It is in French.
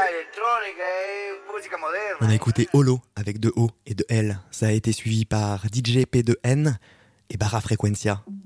On a écouté Holo avec de O et de L. Ça a été suivi par DJ P2N et Barra Frequencia.